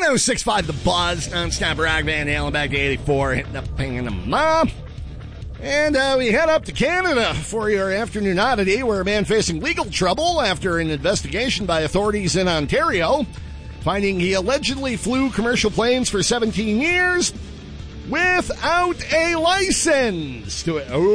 106.5 The Buzz, non-stop rock band, Halen back to 84, hitting up Panama. And we head up to Canada for your afternoon oddity, where a man facing legal trouble after an investigation by authorities in Ontario, finding he allegedly flew commercial planes for 17 years without a license.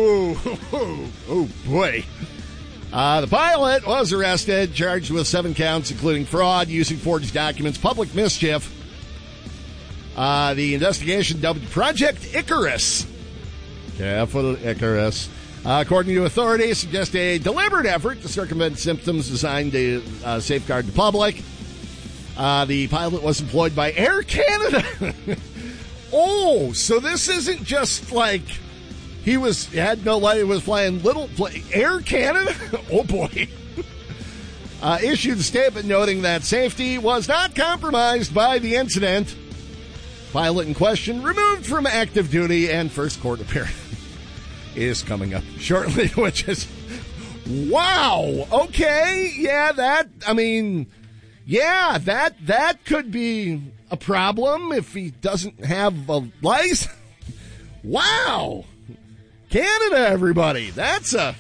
Oh boy. The pilot was arrested, charged with 7 counts, including fraud, using forged documents, public mischief. The investigation dubbed Project Icarus. Careful, Icarus. According to authorities, suggests a deliberate effort to circumvent symptoms designed to safeguard the public. The pilot was employed by Air Canada. Oh, so this isn't just like he had no light, he was flying Air Canada? Oh boy. Issued a statement noting that safety was not compromised by the incident. Pilot in question removed from active duty, and first court appearance is coming up shortly, which is, wow, okay, yeah, that could be a problem if he doesn't have a license. Wow. Canada, everybody, that's a,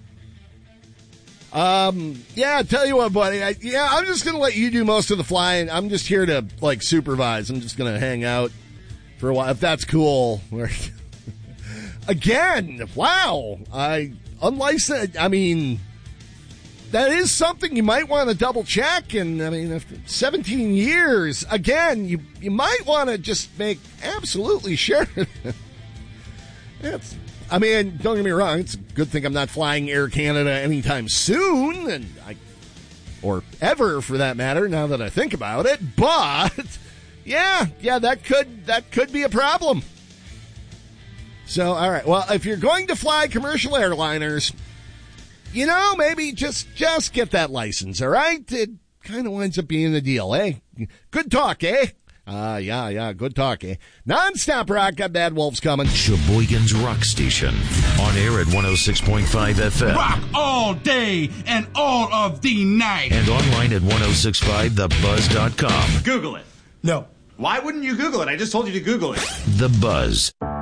yeah, tell you what, buddy, I'm just going to let you do most of the flying. I'm just here to, supervise. I'm just going to hang out for a while, if that's cool. Again, wow, unlicensed, that is something you might want to double check, and, after 17 years, again, you might want to just make absolutely sure. Don't get me wrong, it's a good thing I'm not flying Air Canada anytime soon, or ever for that matter, now that I think about it, but, yeah, that could be a problem. So, all right, well, if you're going to fly commercial airliners, maybe just get that license, all right? It kind of winds up being the deal, eh? Good talk, eh? Yeah, good talk, eh? Non-stop rock, got Bad Wolves coming. Sheboygan's Rock Station, on air at 106.5 FM. Rock all day and all of the night. And online at 1065thebuzz.com. Google it. No. Why wouldn't you Google it? I just told you to Google it. The Buzz.